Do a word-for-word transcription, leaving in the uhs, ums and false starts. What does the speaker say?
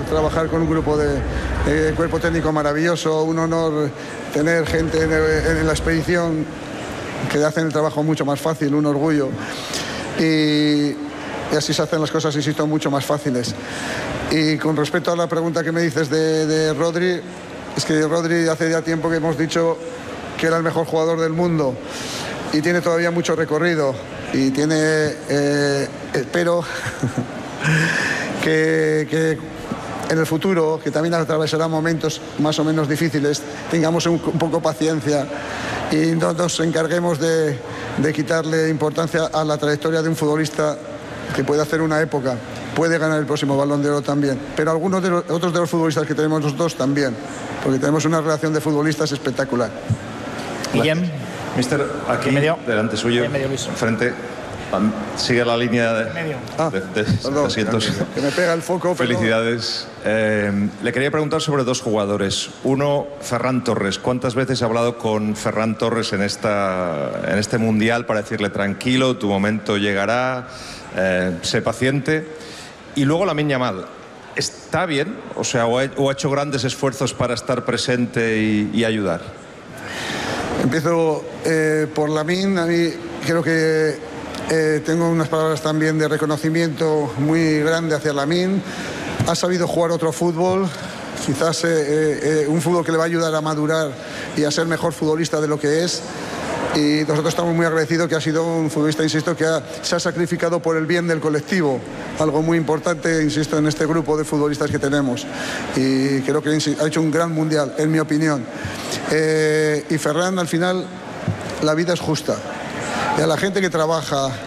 trabajar con un grupo de eh, cuerpo técnico maravilloso, un honor tener gente en, en la expedición que hacen el trabajo mucho más fácil, un orgullo. Y, y así se hacen las cosas, insisto, mucho más fáciles. Y con respecto a la pregunta que me dices de, de Rodri, es que Rodri hace ya tiempo que hemos dicho que era el mejor jugador del mundo y tiene todavía mucho recorrido y tiene, eh, espero que, que en el futuro, que también atravesará momentos más o menos difíciles, tengamos un, un poco paciencia y no nos encarguemos de, de quitarle importancia a la trayectoria de un futbolista que puede hacer una época, puede ganar el próximo Balón de Oro también, pero algunos de los, otros de los futbolistas que tenemos nosotros también, porque tenemos una relación de futbolistas espectacular. Guillem. Mister, aquí, medio. delante suyo, En medio, Luis. frente, sigue la línea de, medio. Ah, de, de perdón, asientos. que me pega el foco. Felicidades. Eh, le quería preguntar sobre dos jugadores. Uno, Ferran Torres. ¿Cuántas veces ha hablado con Ferran Torres en, esta, en este Mundial para decirle tranquilo, tu momento llegará, eh, sé paciente? Y luego Lamine Yamal. ¿Está bien? O sea, o ha, o ha hecho grandes esfuerzos para estar presente y, y ayudar. Empiezo eh, por Lamine. A mí creo que eh, tengo unas palabras también de reconocimiento muy grande hacia Lamine. Ha sabido jugar otro fútbol, quizás eh, eh, un fútbol que le va a ayudar a madurar y a ser mejor futbolista de lo que es. Y nosotros estamos muy agradecidos que ha sido un futbolista, insisto, que ha, se ha sacrificado por el bien del colectivo. Algo muy importante, insisto, en este grupo de futbolistas que tenemos. Y creo que ha hecho un gran mundial, en mi opinión. Eh, y Ferran, al final, la vida es justa. Y a la gente que trabaja